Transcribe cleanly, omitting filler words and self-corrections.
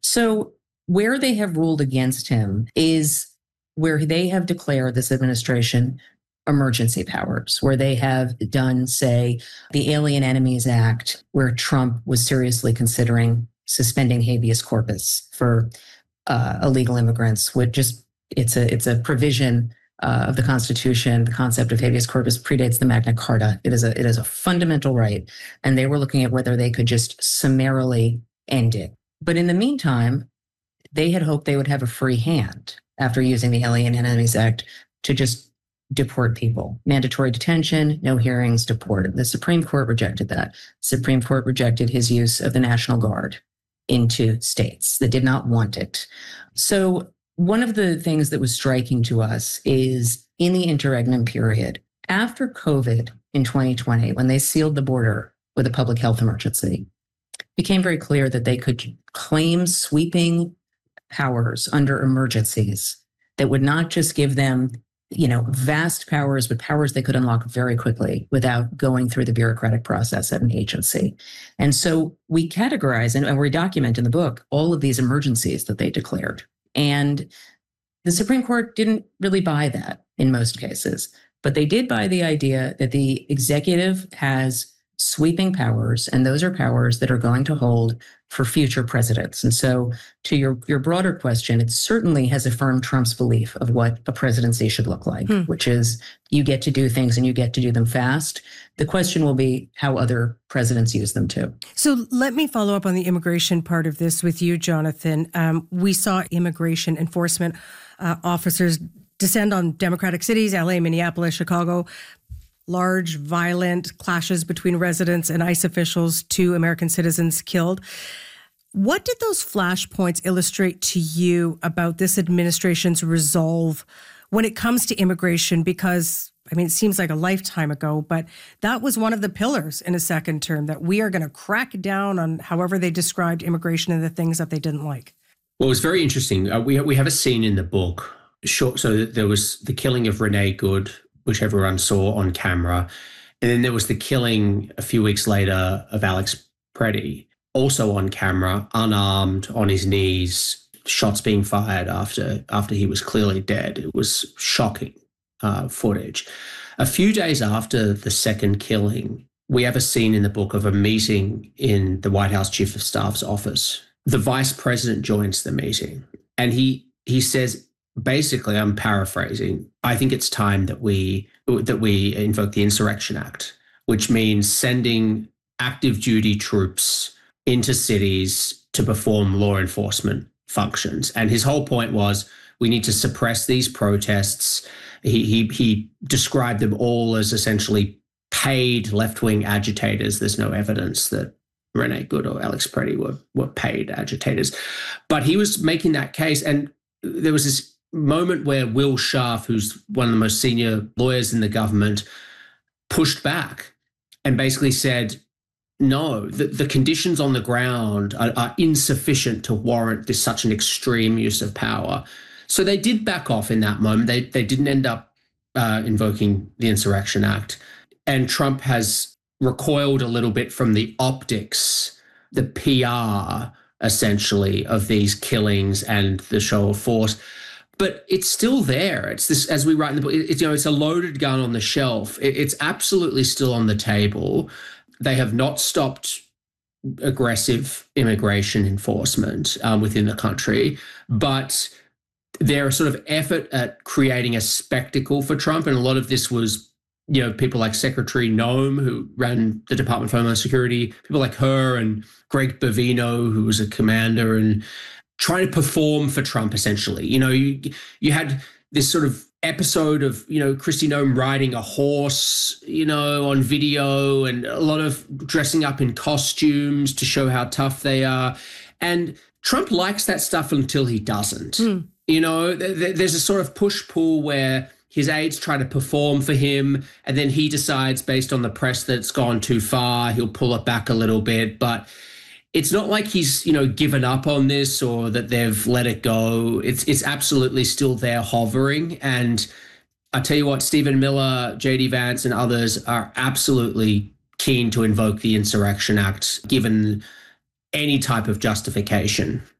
So where they have ruled against him is where they have declared this administration emergency powers, where they have done, say, the Alien Enemies Act, where Trump was seriously considering suspending habeas corpus for illegal immigrants. It's a provision of the Constitution. The concept of habeas corpus predates the Magna Carta. It is a fundamental right, and they were looking at whether they could just summarily end it. But in the meantime, they had hoped they would have a free hand after using the Alien Enemies Act to just deport people. Mandatory detention, no hearings, deport. The Supreme Court rejected that. The Supreme Court rejected his use of the National Guard into states that did not want it. So one of the things that was striking to us is in the interregnum period, after COVID in 2020, when they sealed the border with a public health emergency, it became very clear that they could claim sweeping powers under emergencies that would not just give them, vast powers, but powers they could unlock very quickly without going through the bureaucratic process at an agency. And so we categorize and we document in the book all of these emergencies that they declared. And the Supreme Court didn't really buy that in most cases, but they did buy the idea that the executive has sweeping powers, and those are powers that are going to hold for future presidents. And so to your broader question, it certainly has affirmed Trump's belief of what a presidency should look like, which is you get to do things and you get to do them fast. The question will be how other presidents use them too. So let me follow up on the immigration part of this with you, Jonathan. We saw immigration enforcement officers descend on Democratic cities, LA, Minneapolis, Chicago. Large, violent clashes between residents and ICE officials, 2 American citizens killed. What did those flashpoints illustrate to you about this administration's resolve when it comes to immigration? Because, it seems like a lifetime ago, but that was one of the pillars in a second term, that we are going to crack down on however they described immigration and the things that they didn't like. Well, it was very interesting. We have a scene in the book. So there was the killing of Renee Good, which everyone saw on camera. And then there was the killing a few weeks later of Alex Preddy, also on camera, unarmed, on his knees, shots being fired after he was clearly dead. It was shocking footage. A few days after the second killing, we have a scene in the book of a meeting in the White House Chief of Staff's office. The vice president joins the meeting, and he says, basically, I'm paraphrasing, I think it's time that we invoke the Insurrection Act, which means sending active duty troops into cities to perform law enforcement functions. And his whole point was we need to suppress these protests. He described them all as essentially paid left-wing agitators. There's no evidence that Renee Good or Alex Preddy were paid agitators. But he was making that case, and there was this moment where Will Scharf, who's one of the most senior lawyers in the government, pushed back and basically said, no, the conditions on the ground are insufficient to warrant such an extreme use of power. So they did back off in that moment. They didn't end up invoking the Insurrection Act. And Trump has recoiled a little bit from the optics, the PR, essentially, of these killings and the show of force. But it's still there. It's this, as we write in the book, it's a loaded gun on the shelf. It's absolutely still on the table. They have not stopped aggressive immigration enforcement within the country, but their sort of effort at creating a spectacle for Trump, and a lot of this was, people like Secretary Noem, who ran the Department of Homeland Security, people like her and Greg Bovino, who was a commander, and trying to perform for Trump, essentially. You had this sort of episode of, Kristi Noem riding a horse, on video, and a lot of dressing up in costumes to show how tough they are. And Trump likes that stuff until he doesn't. There's a sort of push-pull where his aides try to perform for him, and then he decides, based on the press, that it's gone too far, he'll pull it back a little bit. But it's not like he's, given up on this or that they've let it go. It's absolutely still there hovering. And I tell you what, Stephen Miller, J.D. Vance and others are absolutely keen to invoke the Insurrection Act, given any type of justification.